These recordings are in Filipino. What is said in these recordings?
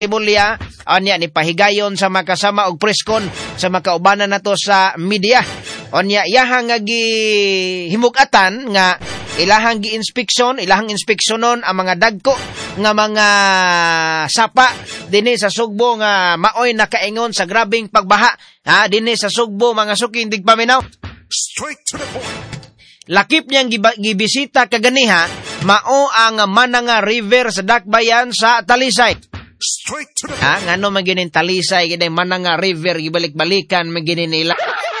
Rimulya anya ni pahigayon sa makasama og preskon sa makaubanan nato sa media. Onya iyahang nga himugatan nga ilahang inspeksyonon ang mga dagko nga mga sapa dinhi sa Sugbo nga maoy nakaingon sa grabing pagbaha dinhi sa Sugbo mga suking digpaminaw. Straight to the point. Lakip niyang gibisita kaganiha mao ang Mananga River sa Dakbayan sa Talisay. Straight to the point. Ngano maginin Talisay gid Mananga River gibalik-balikan maginin nila.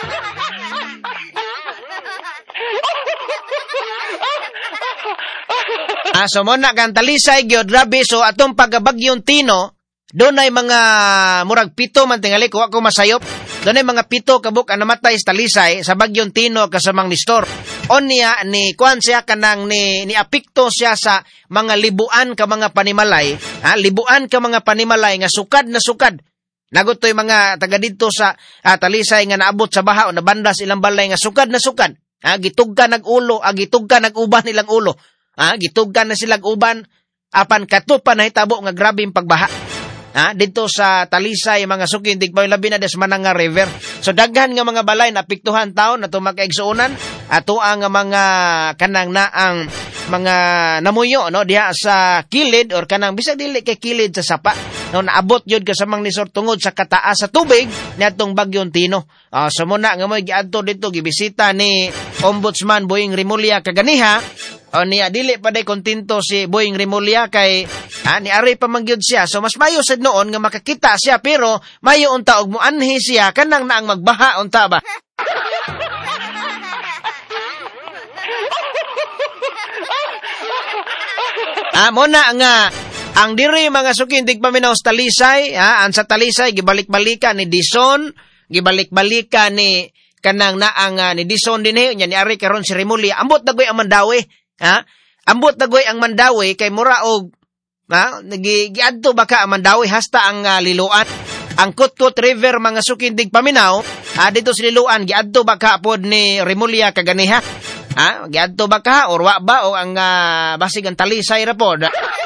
So mo na kan Talisay gyud grabe so atong pagabagyon Tino dunay mga murag 7 man tingali ko ako masayop. Dunay mga 7 kabuk ang namatay sa Talisay sa bagyon Tino kasamang Nestor. Onya ni kuan siya kanang ni apekto siya sa mga libuan ka mga panimalay, libuan ka mga panimalay nga sukad na sukad. Nagutoy mga taga dito sa Talisay nga naabot sa baha o nabandas ilang balay nga sukad na sukad. Gitugkan nag-ulo, gitugkan nag-uban ilang ulo. Gitugkan na silang uban apan katupan na hitabo nga grabing pagbaha. Dito sa Talisay mga sukin digpay labi na des Mananga River. So daghan nga mga balay napiktuhan taon na makaigsuonan ato ang mga kanang naang mga namuyo no diha sa kilid or kanang bisag dili kay kilid sa sapa no naabot yun kasamang Nestor tungod sa kataas sa tubig niadtong bagyon Tino. So muna nga moy giadto dito gibisita ni Ombudsman Boying Rimulya kaganiha. Niya dili pa day kontento si Boying Rimulya kay ni ari pa mangyud siya. So mas mayo sad noon nga makakita siya pero mayo unta og muanhi siya kanang naang magbaha unta ba. Muna nga ang diri mga sukin digpaminaw sa Talisay, ang sa Talisay gibalik-balikan ni Dison, gibalik-balikan ni kanang naang ni Dison dinhi nya ni ari karon si Rimulya. Ambot dagoy ang Mandawi. Ambot dagoy ang Mandawi kay mura og giadto baka ang Mandawi hasta ang liluan. Ang Kutkut River mga sukin digpaminaw, dito sa liluan giadto baka pod ni Rimulya kaganiha. Giadto baka or wa ba o ang basig ang Talisay ra pod.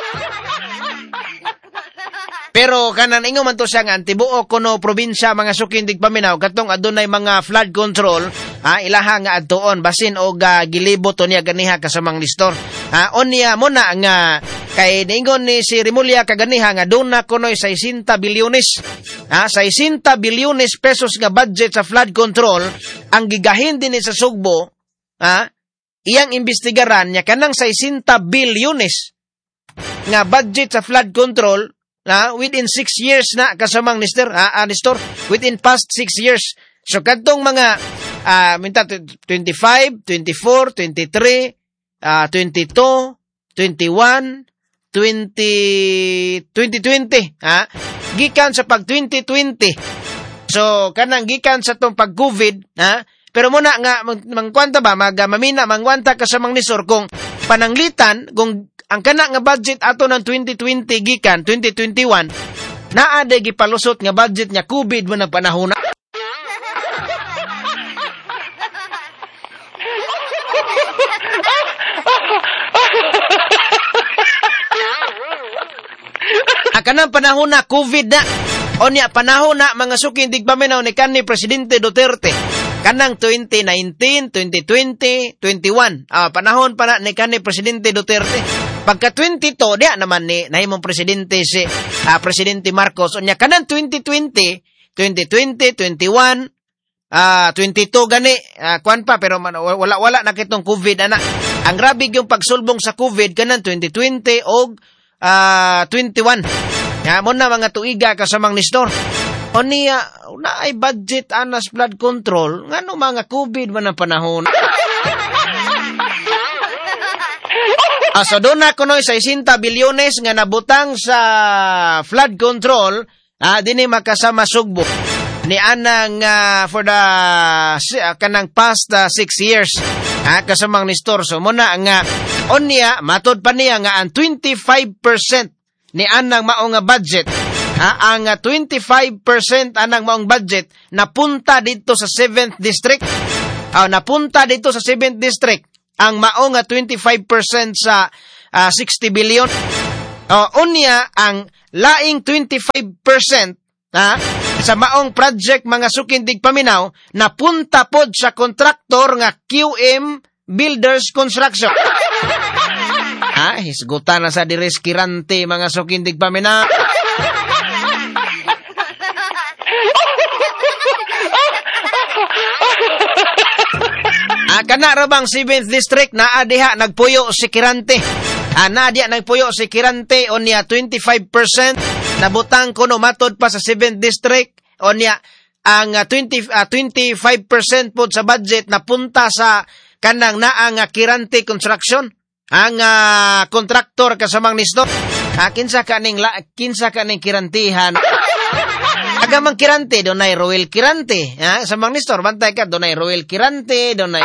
Pero kanan ingon man to siya nga tibuok kuno probinsya mga sukin digpaminaw katong adunay mga flood control ilaha nga adtuon basin og gilibot niya ganiha kasamang Nestor. Onya mo na nga kay ningon ni si Rimulya kaganiha nga duna kunoy 60 bilyones. 60 bilyones pesos nga budget sa flood control ang gigahin din sa Sugbo. Iyang imbestigaran niya kanang 60 bilyones nga budget sa flood control within 6 years na kasamang Nestor, within past 6 years. So kadtong mga 25, 24, 23, 22, 21, 2020, gikan sa pag 2020. So kanang gikan sa tong pag COVID, pero muna nga mangkwanta ba mamina mangwanta kasamang Nestor kung pananglitan kung ang kana nga budget ato ng 2020 gikan 2021 naa day gipalusot nga budget nya COVID mo na panahon na. Kanang panahon na COVID na onya panahon na mga suking digpaminaw ni kanhi Presidente Duterte kanang 2019, 2020, 21 panahon pa na ni kanhi Presidente Duterte. Pagka 22 dia naman ni nahimong presidente si Presidente Marcos unya kanang 2020, 21 22 gani kuan pa pero wala na kitong COVID ana. Ang grabe yung pagsulbong sa COVID kanang 2020 og 21. Mo na mga tuiga kasamang Nestor. Niya na ay budget anas flood control ngano mga COVID man ang panahon. So doon na kunoy 60 bilyones nga nabutang sa flood control dinhi makasama Sugbo ni anang for the kanang past 6 years kasamang Nestor. So muna nga onya matod pa niya nga ang 25% ni anang mao nga budget ang 25% anang maong budget napunta dito sa 7th district. Napunta dito sa 7th district ang mao nga 25% sa 60 billion. Unya ang laing 25% sa maong project mga sukindig paminaw napunta pod sa kontraktor nga QM Builders Construction. Hisgutan na sa diris kirante mga sukindig paminaw. Kana ra bang 7th District na adiha nagpuyo si Kirante. Na diha nagpuyo si Kirante unya 25% nabutang kuno matod pa sa 7th District unya ang 25% po sa budget napunta sa kanang naang Kirante Construction. Ang kontraktor kasamang nisto. Kinsa kaning Kirantihan. Agamang Kirante donay Royal Kirante. Samang nistor bantay ka donay Royal Kirante donay.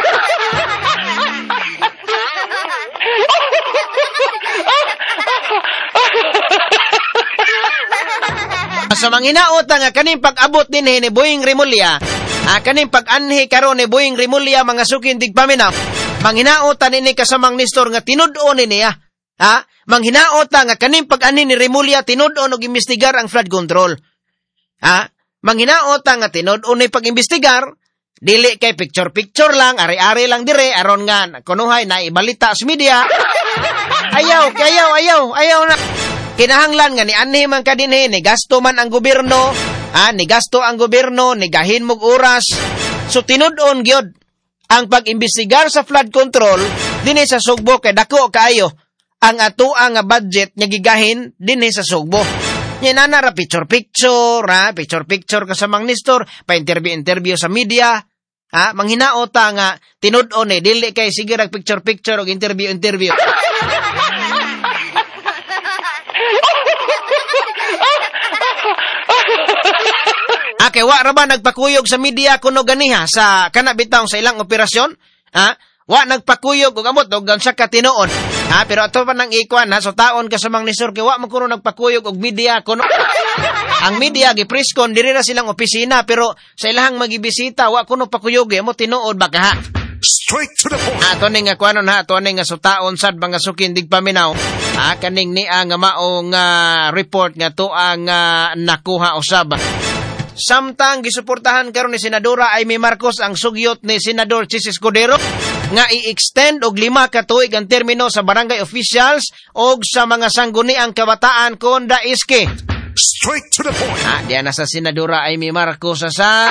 Sa manginaota nga kaning pag-abot din ni Boying Rimulya, kaning pag-anhi karon ni Boying Rimulya mga sukindig paminaw, manghinaota nini kasamang nistor nga tinud-on niya. Manghinaota nga kaning pag-anhi ni Rimulya tinud-on og imbestigar ang flood control. Manghinaota nga tinud-on ni pag-imbestigar, dili kay picture-picture lang, ari-ari lang dire aron nga kunuhay na ibalita sa media. Ayaw na. Kinahanglan nga ni anhi man kadinhi ni gasto man ang gobyerno, ni gasto ang gobyerno, ni gahin mog oras. So tinud-on gyud ang pag-imbestigar sa flood control dinhi sa Sugbo kay dako kaayo ang atuang nga budget nga gigahin dinhi sa Sugbo. Nya nara picture-picture kasamang nistor, pa-interview sa media. Manghinaota nga tinud-on dili kay sige rag picture og interview. Kay wa ra ba nagpakuyog sa media kuno ganiha sa kana bitaw sa ilang operasyon? Wa nagpakuyog og amot og gansa ka tinuon. Pero ato pa nang ikuan so taon kasamang nisor kay wa man kuno nagpakuyog og media kuno. Ang media gipreskon diri ra silang opisina pero sa ilahang magibisita wa kuno pakuyog mo tinuod baka. Straight to the point. Ato ning nga kuanon ato ning nga sutaon sad mga sukindig paminaw. Kaning ni nga maong report nga to ang nakuha usab. Samtang gisuportahan karon ni Senadora Amy Marcos ang sugyot ni Senador Chis Escudero nga i-extend og 5 ka tuig ang termino sa barangay officials og sa mga sangguniang kabataan kon daiske. Straight to the point. Diyan na sa Senadora Amy Marcos sa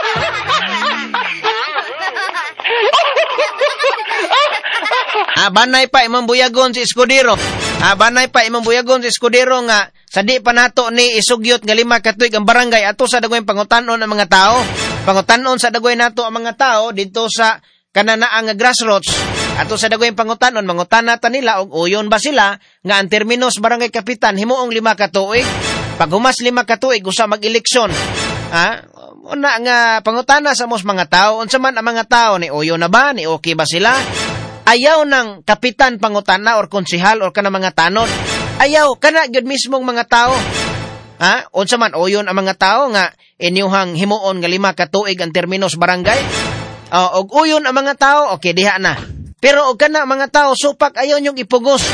banay pa imong buyagon si Escudero. Banay pa imong buyagon si Escudero nga sa di pa nato ni isugyot nga 5 ka tuig ang barangay ato sa dagoy pangutanon ang mga tao. Pangutanon sa dagoy nato ang mga tao dito sa kananaa nga grassroots. Ato sa dagoy pangutanon mangutana ta nila og uyon ba sila nga ang terminos barangay kapitan himuong 5 ka tuig. Pag humas 5 ka tuig usa mag-eleksyon. Una nga pangutana sa mos mga tao unsa man ang mga tao ni uyon na ba ni okay ba sila? Ayaw ng kapitan pangutana or konsehal or kana mga tanod. Ayaw kana gyud mismong mga tao. Unsa man uyon ang mga tao nga inyuhang himuon nga 5 ka tuig ang terminos barangay. Og uyon ang mga tao okay diha na. Pero og kana mga tao supak ayaw nyong ipugos.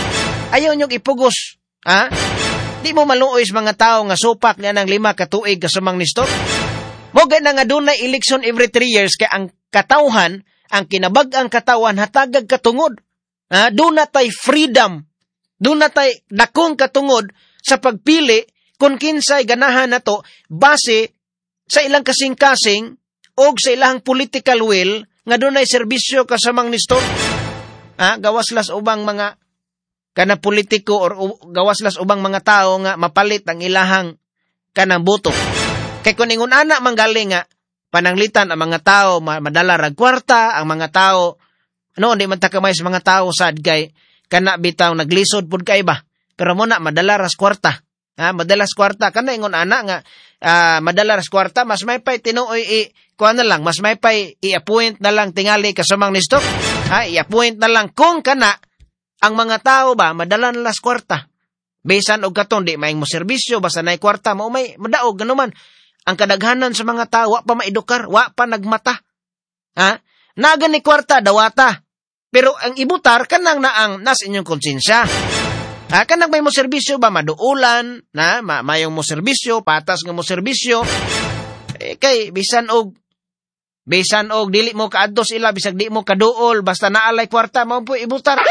Di mo maluoy sa mga tao nga supak na ng 5 ka tuig kasamang nisto. Mo gana nga dunay election every 3 years kay ang katawhan ang kinabag-ang katawan hatagag katungod. Dunay freedom. Dunay dakong katungod sa pagpili kung kinsay ganahan nato base sa ilang kasing-kasing o sa ilang political will nga dunay serbisyo kasamang nisto. Gawaslas ubang mga kana politiko or gawaslas ubang mga tao nga mapalit ang ilahang kanang boto. Kay kung ingon ana manggaling nga pananglitan ang mga tao, madala rag kwarta, ang mga tao, di man takamay sa mga tao sad kay kana bitaw naglisod pud kay ba. Pero mo na madala ras kwarta. Madalas kwarta kana ingon ana nga madala ras kwarta mas may pay tinuoy kuan na lang, mas may pay i-appoint na lang tingali kasamang nisto. I-appoint na lang kung kana ang mga tao ba madala na las kwarta. Bisan og katon di maayong mo serbisyo basta nay kwarta mo may madaog ganuman. Ang kadaghanan sa mga tao, wa pa maedukar, wa pa nagmata. Naga ni kwarta, dawata. Pero ang ibutar, kanang na ang nas inyong konsensya. Kanang may mo serbisyo ba maduulan na mayong mo serbisyo, patas nga mo serbisyo. Kay bisan og dili mo kaadto sila, bisag di mo kaduol, basta naalay kwarta mao po ibutar.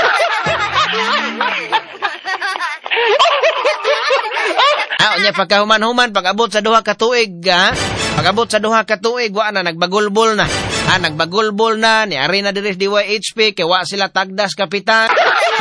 Unya pagkahuman-human, pag-abot sa duha ka tuig, pag-abot sa duha ka tuig, wa na nagbagulbol na. Nagbagulbol na, niari na diri DYHP, kay wa sila tagdas kapitan.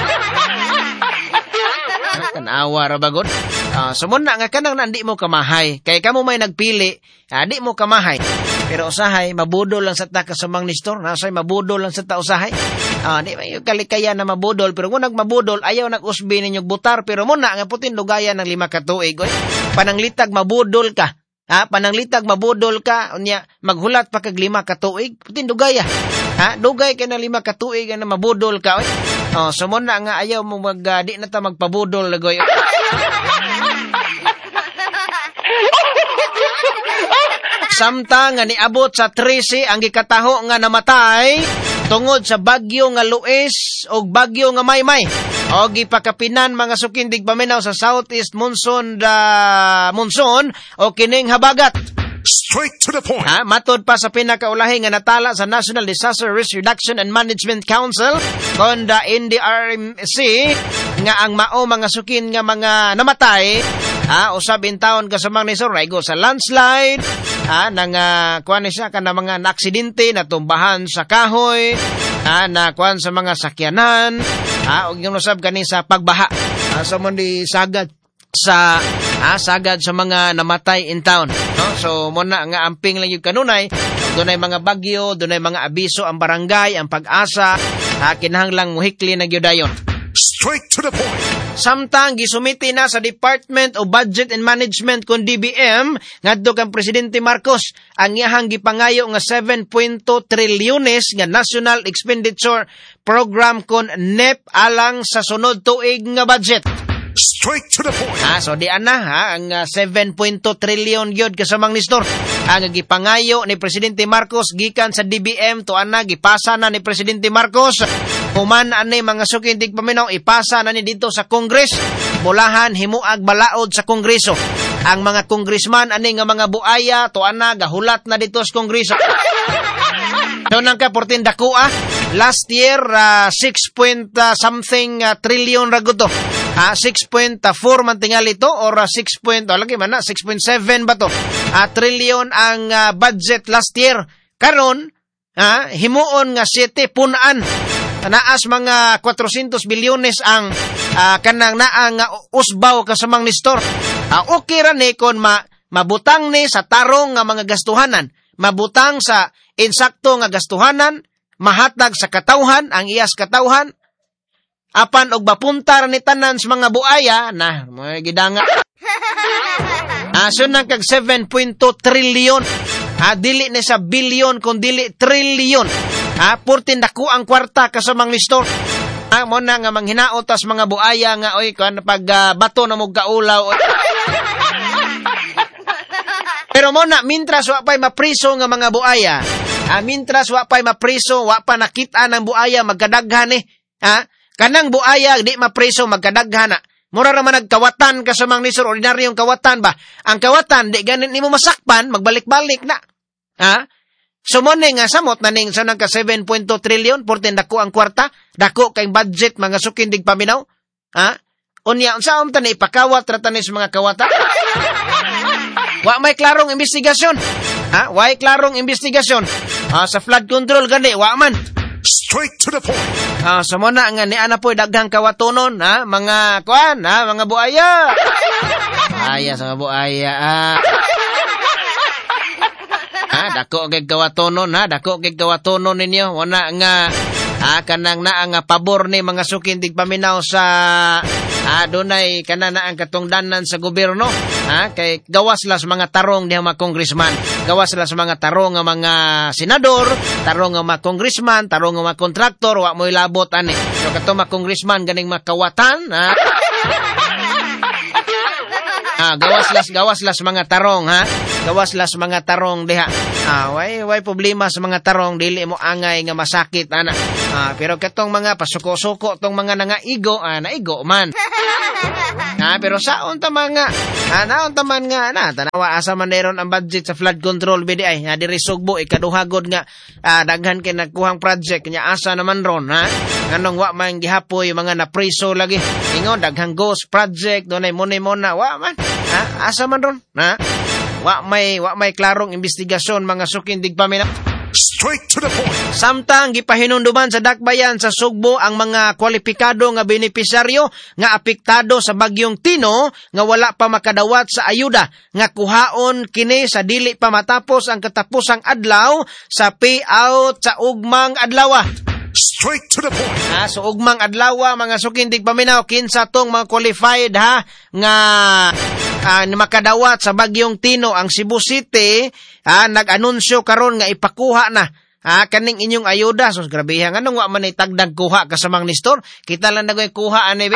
Tanawa ra bagod. Sumuna nga kanang nandi mo kamahay, kay kamo may nagpili, di mo kamahay. Pero usahay, mabudol lang sa ta kasamang nistor, nasay mabudol lang sa ta usahay. Di may kalikaya na mabudol, pero kung nagmabudol, ayaw nag-usbi ninyong butar, pero muna nga putin lugayan ng 5 ka tuig. Pananglitag mabudol ka. Pananglitag mabudol ka, unya maghulat pa kag 5 ka tuig, putin dugaya. Dugay ka na 5 ka tuig na mabudol ka. Sumuna nga ayaw mo di na ta magpabudol lagoy. Samtang nga niabot sa 13 ang gikataho nga namatay tungod sa bagyo nga Luis o bagyo nga Maymay. O gipakapinan mga sukindig paminaw sa southeast monsoon o kining habagat. Straight to the point. Matod pa sa pinakaulahi nga natala sa National Disaster Risk Reduction and Management Council kon the NDRMC nga ang mao mga sukin nga mga namatay usab in taon kasamang nisor raigo sa landslide nang kuan ni siya kana mga naaksidente natumbahan sa kahoy na kuan sa mga sakyanan ug yung usab kani sa pagbaha sa mundi sagad sa mga namatay in town, no? So muna nga amping lang yung kanunay, dunay mga bagyo, dunay mga abiso ang barangay, ang pag-asa, kinahanglang muhikli na gyudayon. Straight to the point. Samtang gisumiti na sa Department of Budget and Management kun DBM ngadto kang Presidente Marcos ang iyahang gipangayo nga 7.2 trilyones nga National Expenditure Program kon NEP alang sa sunod tuig nga budget. Straight to the point. So di ana ang 7.2 trillion gyud kasamang nistor ang gipangayo ni Presidente Marcos gikan sa DBM to ana gipasa na ni Presidente Marcos human ani mga sukindig paminaw ipasa na ni dito sa Congress bulahan himuag balaod sa Kongreso ang mga congressman ani nga mga buaya to ana gahulat na dito sa Kongreso. So nang ka 14 dakua last year 6 something trillion raguto. 6.4 man tingali ito or 6.7 ba to? Trillion ang budget last year. Karon himuon nga 7 punaan. Naas mga 400 bilyones ang kanang naang usbaw kasamang nistor. Okay ra ni kon mabutang ni sa tarong nga mga gastuhanan. Mabutang sa insakto nga gastuhanan, mahatag sa katawhan ang iyas katawhan. Apan og bapuntar ni tanan sa mga buaya na mga gidanga. Sunang kag 7.2 trillion. Dili ni sa bilyon kun dili trillion. Purtin dako ang kwarta kasamang nistor. Mo na nga manghinaot tas mga buaya nga oy kan pag bato na mo kaulaw. Pero mo na mintras wa pay mapriso nga mga buaya. Mintras wa pay mapriso, wa pa nakita ng buaya magkadaghan eh. Kanang buaya di mapreso magkadaghana. Mura ra man nagkawatan kasamang nisor ordinaryong kawatan ba. Ang kawatan di ganin nimo masakpan magbalik-balik na. So mo nga samot na ning sanang ka 7.2 trillion porten dako ang kwarta, dako kay budget mga sukindig paminaw. Unya unsa ta ni ipakawat ra tanis mga kawata? Wa may klarong investigasyon. Wa may klarong investigasyon. Sa flood control gani wa man. Straight to the point. So muna nga ni ana po daghang kawatonon mga kuan mga buaya. Sa buaya dako kay kawatonon dako kay kawatonon ninyo wala nga kanang naa nga pabor ni mga sukindig paminaw sa dunay kana na ang katungdanan sa gobyerno kay gawas las mga tarong diha mga congressman, gawas las mga tarong nga mga senador, tarong nga mga congressman, tarong nga mga kontraktor wa moy labot ani. So kato mga congressman ganing makawatan gawas las mga tarong gawas las mga tarong diha. Way problema sa mga tarong dili mo angay nga masakit ana. Pero katong mga pasuko-suko, tong mga nangaigo, naigo man. Pero saon ta mga, naon ta man nga, tanawa asa man deron ang budget sa flood control, bidi ay, diri Sugbo, ikaduhagod nga, daghan kay nagkuhang project, kanya asa naman ron, Nganong wa man gihapoy, mga napriso lagi, ingon, daghang ghost project, doon ay muna, wa man, asa man ron, Wa may klarong investigasyon mga sukindig paminaw. Straight to the point. Samtang gipahinunduman sa dakbayan sa Sugbo ang mga kwalipikado nga benepisyaryo nga apektado sa bagyong Tino nga wala pa makadawat sa ayuda nga kuhaon kini sa dili pa matapos ang katapusang adlaw sa payout sa ugmang adlaw. Straight to the point. So ugmang adlaw mga sukindig paminaw, kinsa tong mga qualified nga makadawat sa bagyong Tino ang Cebu City, nag-anunsyo karon nga ipakuha na kaning inyong ayuda. So grabehan, anong wa man itagdag kuha kasamang Nestor? Kita lang nagoy kuha ani.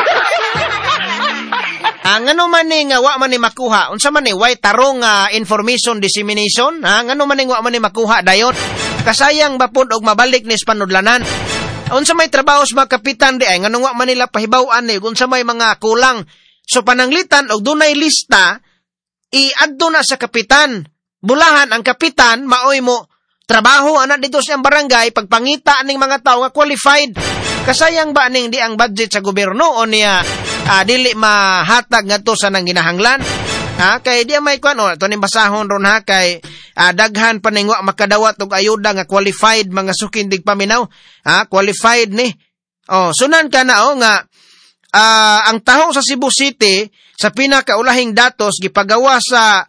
Ngano man ni nga wa man ni makuha? Unsa man ni way tarong information dissemination? Ngano man ni wa man ni makuha dayon? Kasayang bapod og mabalik ni panudlanan. Unsa may trabaho sa mga kapitan di ay nganong wa man nila pahibaw-an ni unsa may mga kulang. So pananglitan og dunay lista, iadto na sa kapitan. Bulahan ang kapitan, maoy mo trabaho ana dito sa barangay pagpangita ning mga tao nga qualified. Kasayang ba ning di ang budget sa gobyerno o niya dili mahatag ngadto sa nang ginahanglan? Kay di may kuan to ning basahon ron kay daghan pa ning wa makadawat og ayuda nga qualified mga sukindig paminaw. Qualified ni. Sunan ka na nga ang taho sa Cebu City sa pinakaulahing datos gipagawa sa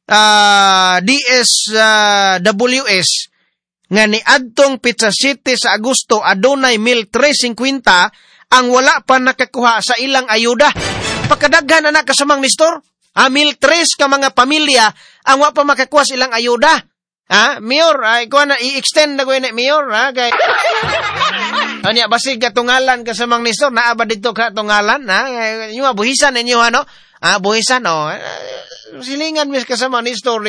DSWS nga ni adtong Pizza City sa Agosto adunay 1,350 ang wala pa nakakuha sa ilang ayuda. Pagkadaghan anak kasamang Nestor, 1,300 ka mga pamilya ang wala pa makakuha sa ilang ayuda. Mayor, ikaw na i-extend na ko yun, Mayor, kay anya basig katungalan ka sa Mang Nestor, naaba dito ka tungalan, yung buhisan ninyo, buhisan, silingan mis ka sa Mang Nestor.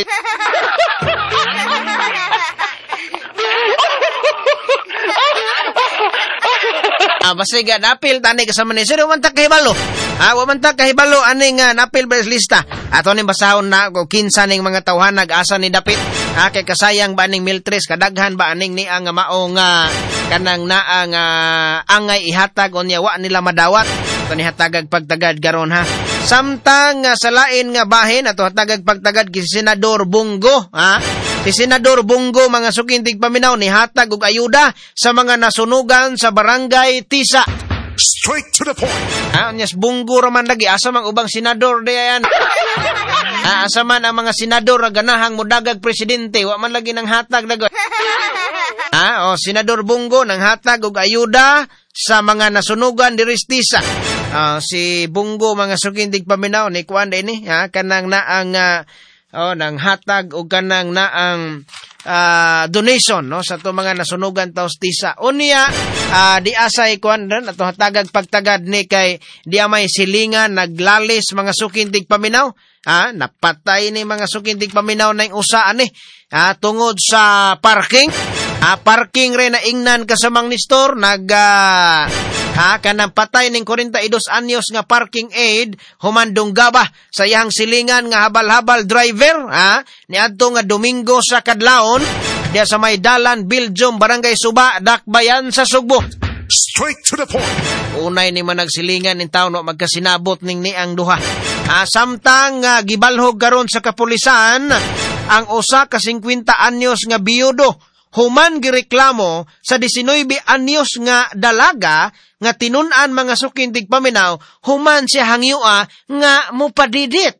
Basig napil tani ka sa Mang Nestor, wamantag kahibalo. Wamantag kahibalo, aning napil ba lista. Ato ning basahon na, kung kinsa ning mga tawhan nag-asa ni dapit. Kay kasayang ba ning 1,300, kadaghan ba aning ni ang maong kanang naang angay ihatag o niya wa nila madawat. Ito ni hatagag pagtagad garon Samtang sa lain nga bahin, ato hatagag pagtagad si Senador Bungo. Si Senador Bungo mga sukintig paminaw ni hatag og ayuda sa mga nasunugan sa barangay Tisa. Straight to the point. Anyas Bungo raman lagi asa mang ubang senador diyan. Asa man ang mga senador na ganahang mudagag presidente, wa man lagi nang hatag dago. Senador Bungo nang hatag og ayuda sa mga nasunugan diri sa Tisa. Si Bungo mga sukindig paminaw ni kuan ini kanang naang nang hatag og kanang naang donation sa to mga nasunugan taos Tisa. Unya di asay kuan ron ato hatagag pagtagad ni kay di may silingan naglalis mga sukindig paminaw. Napatay ni mga sukindig paminaw na yung usaan tungod sa parking. Parking rin na ingnan kasamang Nestor kanang patay ning 42 anyos nga parking aid humandong gaba sa iyang silingan nga habal-habal driver niadto nga Domingo sa kadlawon diya sa may dalan Belgium Barangay Suba Dakbayan sa Sugbo. Straight to the point. Unay ni man nagsilingan ning taon magkasinabot ning niang duha. Samtang gibalhog karon sa kapulisan ang usa ka 50 anyos nga biyudo human gireklamo sa 19 anyos nga dalaga nga tinun-an mga sukindig paminaw human siya hangyua nga mupadidit.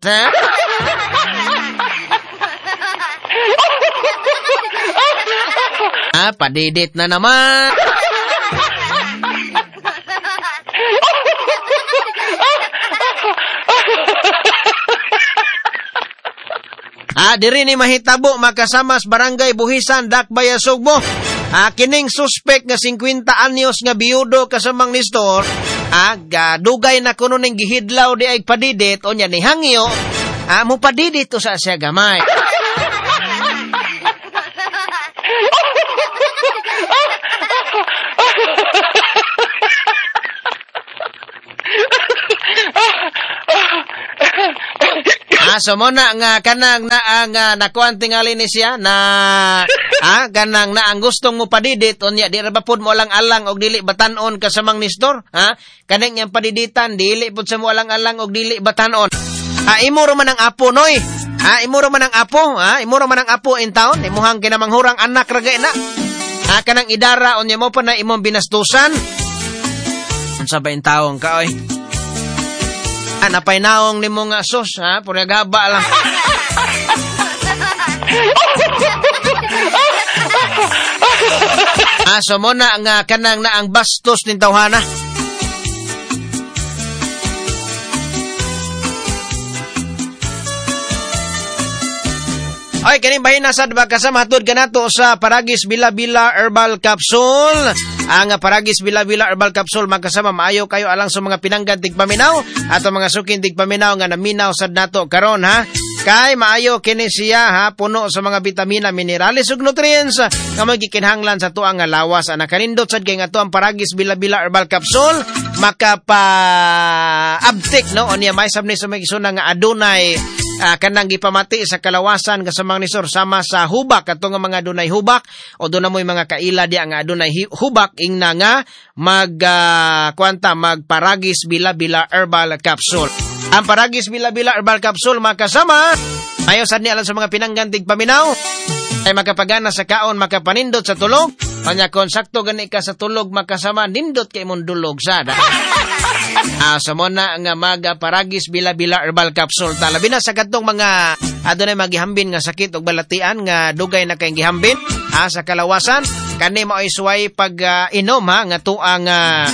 Padidit na naman. Diri ni mahitabo makasamas barangay Buhisan Dakbayan Sugbo. Kining suspect nga 50 anyos nga biyudo kasamang Nestor, dugay na kuno ning gihidlaw di ay padidit o nya ni hangyo, mo padidit to sa siya gamay. So mo na nga kanang naang nakuan tingali ni siya na kanang naang gustong mo padidit unya di ra ba pud mo alang-alang og dili batan-on kasamang Nestor, kanang yang padiditan dili pud sa mo alang-alang og dili batan-on. Imo ra man ang apo noy. Imo ra man ang apo, imo ra man ang apo in town, imuhang kinamanghurang anak ra gay na. Kanang idara unya mo pa na imong binastusan. Unsa ba in taong ka oy? Napay naong ni mo nga sos, pura gaba lang. So mo na nga kanang na ang bastos nin tawhana. Ay, kaning bahin na sa kasama hatod kanato sa Paragis Bila-Bila Herbal Capsule. Ang Paragis Bila-Bila Herbal Capsule magkasama maayo kayo alang sa mga pinanggan tigpaminaw at mga sukin tigpaminaw nga naminaw sad nato karon Kay maayo kini siya puno sa mga bitamina, minerales ug nutrients nga magikinhanglan sa tuang nga lawas. Ana kanindot sad kay nga ang Paragis Bila-Bila Herbal Capsule makapa-abtik no unya may sabni sa magisuna nga adunay kanang gipamati sa kalawasan kasamang Nestor sama sa hubak ato nga mga adunay hubak o doon na mo'y mga kaila di ang adunay hubak ingna nga magparagis Bila-Bila Herbal Capsule. Ang Paragis Bila-Bila Herbal Capsule makasama ayo sad ni alang sa mga pinanggantig paminaw ay makapagana sa kaon, makapanindot sa tulog. Kanya kung sakto gani ka sa tulog makasama nindot kay mong dulog sada. Sa mo na nga Paragis Bila-Bila Herbal Capsule. Labi na sa katong mga adunay magihambin nga sakit o balatian nga dugay na kayong gihambin sa kalawasan. Kani mo isway pag inom nga tuang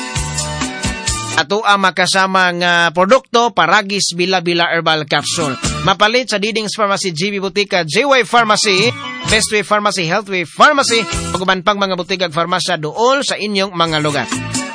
makasama nga produkto Paragis Bila-Bila Herbal Capsule. Mapalit sa Diding's Pharmacy, GB Butika, JY Pharmacy, Best Way Pharmacy, Healthway Pharmacy, pag pang mga butikag farmasya dool sa inyong mga lugar.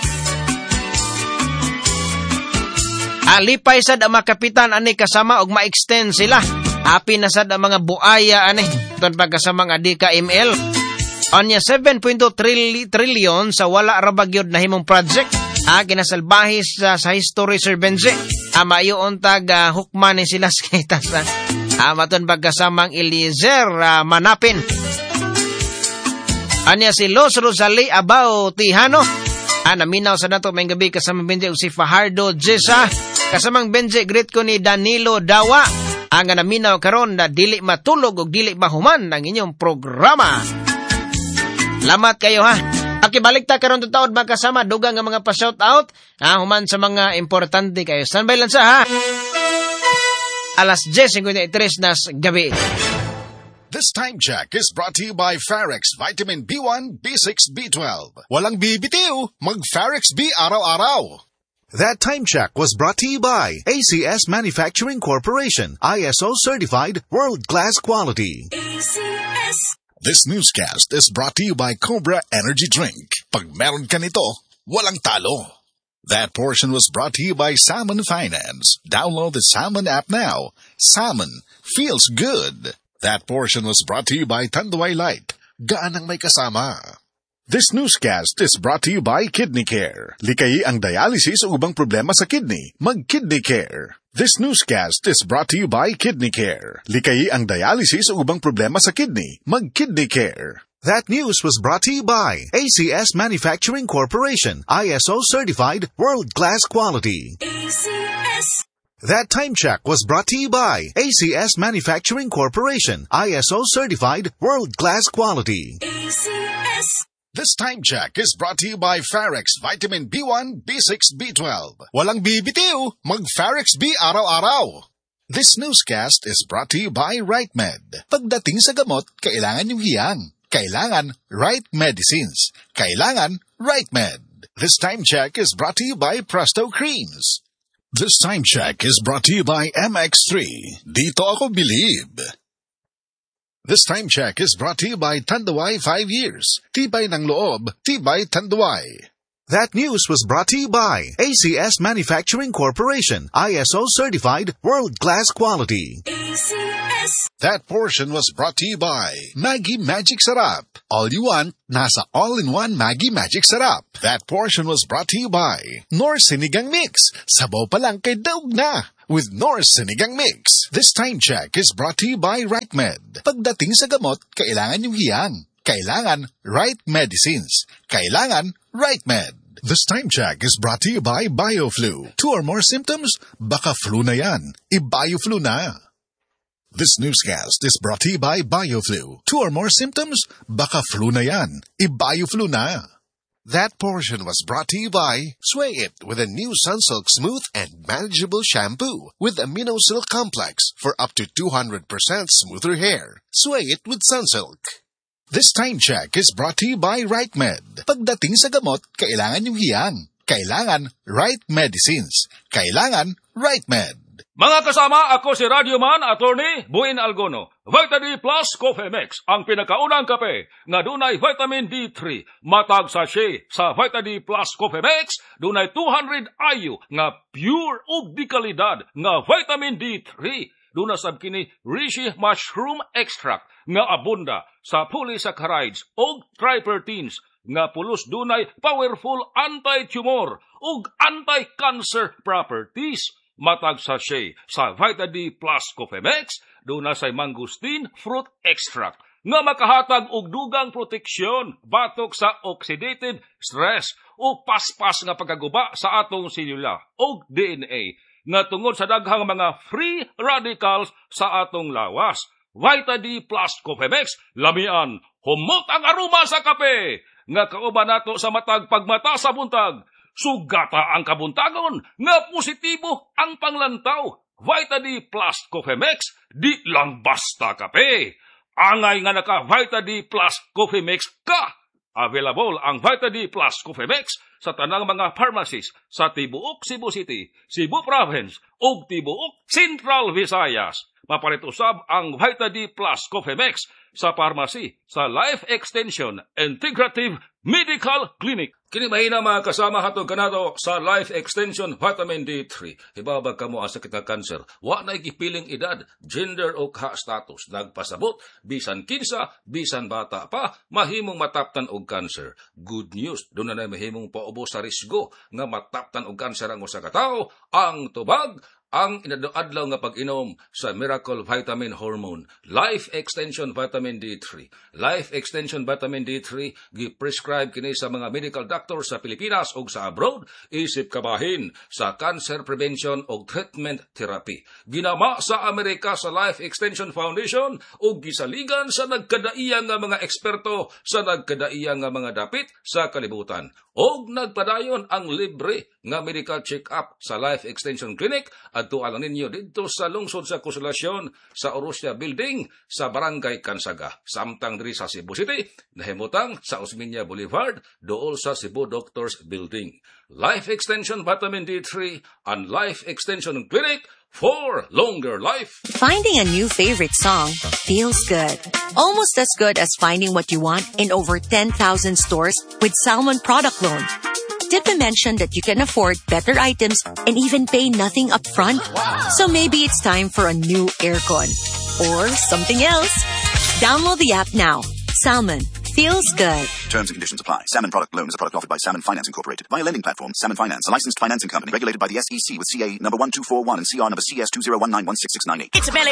Alipay sad ang makapitan ani kasama og ma-extend sila. Happy na sad ang mga buaya ani. Ton pagkasama nga di ka ML. Anya 7.2 trillion sa wala ra bagyod na himong project. Kinasalbahis sa history Sir Benze. Maayo untag hukman ni sila skaitas. Maton pagkasamang Eliezer Manapin. Anya si Los Rosali Abao Tihano. Naminaw sa nato may gabi kasama Benze o si Fajardo Jessa. Kasamang Benze greet ko ni Danilo Dawa. Ang naminaw karon na dili matulog o dili mahuman ng inyong programa. Lamat kayo Akibalik ta karon taon magkasama dugang nga mga pa-shout out human sa mga importante kayo. Standby lang sa alas 10:53 nas gabi. This time check is brought to you by Farex Vitamin B1, B6, B12. Walang bibitiw, mag-Farex B araw-araw. That time check was brought to you by ACS Manufacturing Corporation, ISO certified, world-class quality. ACS. This newscast is brought to you by Cobra Energy Drink. Pag meron ka nito, walang talo. That portion was brought to you by Salmon Finance. Download the Salmon app now. Salmon feels good. That portion was brought to you by Tanduay Light. Gaan ang may kasama. This newscast is brought to you by Kidney Care. Likayi ang dialysis o ubang problema sa kidney. Mag-Kidney Care. This newscast is brought to you by Kidney Care. Likayi ang dialysis o ubang problema sa kidney. Mag-Kidney Care. That news was brought to you by ACS Manufacturing Corporation, ISO certified, world-class quality. ACS. That time check was brought to you by ACS Manufacturing Corporation, ISO certified, world-class quality. ACS. This time check is brought to you by Farex Vitamin B1, B6, B12. Walang bibitiw, mag-Farex B araw-araw. This newscast is brought to you by RightMed. Pagdating sa gamot, kailangan yung hiyang. Kailangan Right Medicines. Kailangan RightMed. This time check is brought to you by Presto Creams. This time check is brought to you by MX3. Dito ako believe. This time check is brought to you by Tanduay 5 years. Tibay ng loob, tibay Tanduay. That news was brought to you by ACS Manufacturing Corporation, ISO certified, world-class quality. ACS. That portion was brought to you by Maggi Magic Sarap. All you want, nasa all-in-one Maggi Magic Sarap. That portion was brought to you by Nor Sinigang Mix. Sabaw pa lang kay daog na. with Norris Sinigang Mix. This time check is brought to you by RightMed. Pagdating sa gamot, kailangan yung hiyang. Kailangan right medicines. Kailangan RightMed. This time check is brought to you by BioFlu. 2 or more symptoms? Baka flu na yan. I-BioFlu na. This newscast is brought to you by BioFlu. 2 or more symptoms? Baka flu na yan. I-BioFlu na. That portion was brought to you by Sway It with a new Sunsilk Smooth and Manageable Shampoo with Amino Silk Complex for up to 200% smoother hair. Sway It with Sunsilk. This time check is brought to you by RightMed. Pagdating sa gamot, kailangan yung hiyang. Kailangan right medicines. Kailangan RightMed. Mga kasama, ako si Radioman Attorney Buin Algono. Vita D Plus Coffee Mix, ang pinakaunang kape nga dunay vitamin D3. Matag sachet sa Vita D Plus Coffee Mix, dunay 200 IU nga pure ug di kalidad nga vitamin D3. Duna sab kini reishi mushroom extract nga abunda sa polysaccharides ug tripertines nga pulos dunay powerful anti-tumor ug anti-cancer properties. Matag sachet sa Vita D Plus Coffee Mix, doon say mangosteen fruit extract nga makahatag og dugang proteksyon batok sa oxidative stress o paspas nga pagkaguba sa atong selula og DNA nga tungod sa daghang mga free radicals sa atong lawas. Vita D Plus Coffee Mix, lamian, humot ang aroma sa kape nga kauban nato sa matag pagmata sa buntag. Sugata ang kabuntagon, nga positibo ang panglantaw. Vita D Plus Coffee Mix, di lang basta kape. Angay nga naka Vita D Plus Coffee Mix ka. Available ang Vita D Plus Coffee Mix sa tanang mga pharmacies sa tibuok Cebu City, Cebu Province, ug tibuok Central Visayas. Mapalit usab ang Vita D Plus Coffee Mix sa pharmacy sa Life Extension Integrative Medical Clinic. Kini mahina mga kasama hatod kanato sa Life Extension Vitamin D3. Ibabag kamo ang sakit nga cancer. Wa na ikipiling edad, gender o status. Nagpasabot, bisan kinsa, bisan bata pa, mahimong mataptan og cancer. Good news, doon na mahimong paubos sa risgo nga mataptan og cancer ang usa ka tawo. Ang tubag, ang inadoadlaw nga pag-inom sa Miracle Vitamin Hormone, Life Extension Vitamin D3. Life Extension Vitamin D3 gi-prescribe kini sa mga medical doctors sa Pilipinas ug sa abroad, isip kabahin sa cancer prevention ug treatment therapy. Ginama sa Amerika sa Life Extension Foundation ug gisaligan sa nagkadaiyang nga mga eksperto sa nagkadaiyang nga mga dapit sa kalibutan. Og nagpadayon ang libre nga medical check-up sa Life Extension Clinic adto lang ninyo didto sa lungsod sa Konsolasyon sa Orosia Building sa Barangay Kansaga. Samtang diri sa Cebu City, nahimutang sa Osmeña Boulevard dool sa Cebu Doctors Building. Life Extension Vitamin D3 and Life Extension Clinic for longer life. Finding a new favorite song feels good. Almost as good as finding what you want in over 10,000 stores with Salmon Product Loan. Did we mention that you can afford better items and even pay nothing up front? So maybe it's time for a new aircon or something else. Download the app now. Salmon feels good. Terms and conditions apply. Salmon Product Loan is a product offered by Salmon Finance Incorporated via lending platform Salmon Finance, a licensed financing company regulated by the SEC with CA number 1241 and CR number CS 20191669. It's a belly